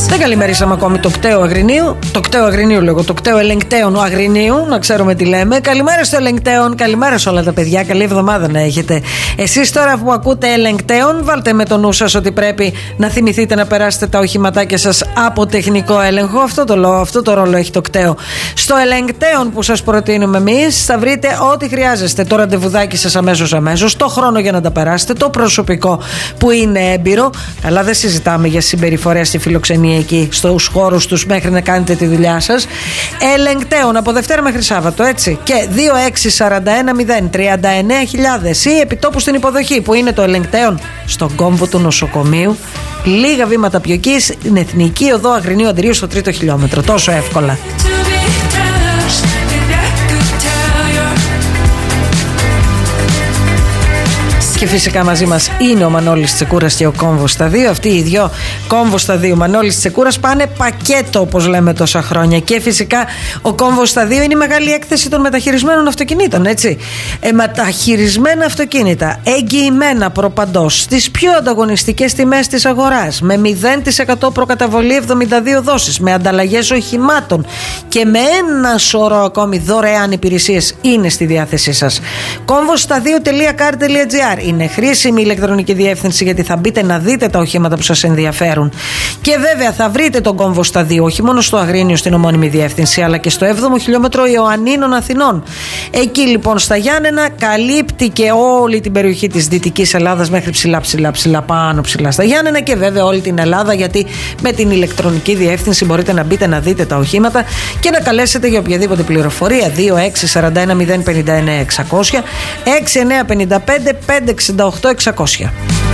Δεν καλημερίσαμε ακόμη το κταίο Αγρινίου. Το κταίο Αγρινίου λέγω, το κταίο ελεγκτέων Αγρινίου, να ξέρουμε τι λέμε. Καλημέρα στο ελεγκτέων, καλημέρα σε όλα τα παιδιά. Καλή εβδομάδα να έχετε. Εσείς τώρα που ακούτε ελεγκτέων, βάλτε με το νου σας ότι πρέπει να θυμηθείτε να περάσετε τα οχηματάκια σας από τεχνικό έλεγχο. Αυτό το ρόλο έχει το κταίο. Στο ελεγκτέων που σας προτείνουμε εμείς, θα βρείτε ό,τι χρειάζεστε. Το ραντεβουδάκι σας αμέσως, το χρόνο για να τα περάσετε, το προσωπικό που είναι έμπειρο. Καλά, δεν συζητάμε για συμπεριφορές στη φιλοξενία εκεί, στους χώρους τους μέχρι να κάνετε τη δουλειά σας. Ελεγκτέων από Δευτέρα μέχρι Σάββατο, έτσι. Και 2641-039.000 ή επιτόπου στην υποδοχή που είναι το ελεγκτέων στον κόμβο του νοσοκομείου. Λίγα βήματα πιο εκεί, στην Εθνική Οδό Αγρινίου Αντρίου στο 3ο χιλιόμετρο. Τόσο εύκολα. Και φυσικά μαζί μας είναι ο Μανώλης Τσεκούρας και ο Κόμβος στα δύο. Αυτοί οι δυο, Κόμβος στα δύο, Μανώλης Τσεκούρας, πάνε πακέτο όπως λέμε τόσα χρόνια. Και φυσικά ο Κόμβος στα δύο είναι η μεγάλη έκθεση των μεταχειρισμένων αυτοκινήτων, έτσι. Μεταχειρισμένα αυτοκίνητα, εγγυημένα προπαντός, στις πιο ανταγωνιστικές τιμές της αγοράς, με 0% προκαταβολή 72 δόσεις, με ανταλλαγές οχημάτων και με ένα σωρό ακόμη δωρεάν υπηρεσίες είναι στη διάθεσή σας. Κόμβοσσταδίου.car.gr είναι χρήσιμη ηλεκτρονική διεύθυνση, γιατί θα μπείτε να δείτε τα οχήματα που σας ενδιαφέρουν. Και βέβαια θα βρείτε τον Κόμβο στα δύο, όχι μόνο στο Αγρίνιο στην ομώνυμη διεύθυνση, αλλά και στο 7ο χιλιόμετρο Ιωαννίνων Αθηνών. Εκεί λοιπόν στα Γιάννενα καλύπτει και όλη την περιοχή της Δυτικής Ελλάδας μέχρι ψηλά πάνω ψηλά στα Γιάννενα, και βέβαια όλη την Ελλάδα, γιατί με την ηλεκτρονική διεύθυνση μπορείτε να μπείτε να δείτε τα οχήματα και να καλέσετε για οποιαδήποτε πληροφορία 2641 059 600 6955 568 600.